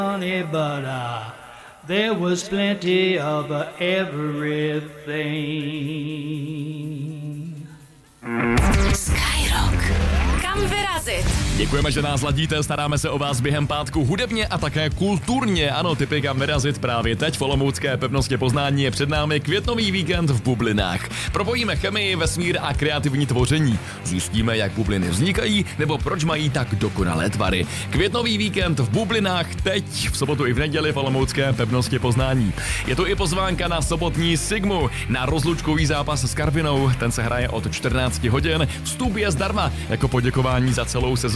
but there was plenty of everything. Skyrock. Kam vyrazit? Děkujeme, že nás ladíte, staráme se o vás během pátku hudebně a také kulturně. Ano, tipy kam vyrazit právě teď v olomoucké pevnosti Poznání je před námi květnový víkend v bublinách. Propojíme chemii, vesmír a kreativní tvoření. Zjistíme, jak bubliny vznikají nebo proč mají tak dokonalé tvary. Květnový víkend v bublinách teď, v sobotu i v neděli v olomoucké pevnosti Poznání. Je tu i pozvánka na sobotní Sigmu, na rozlučkový zápas s Karvinou. Ten se hraje od 14 hodin. Vstup je zdarma jako poděkování za celou sezónu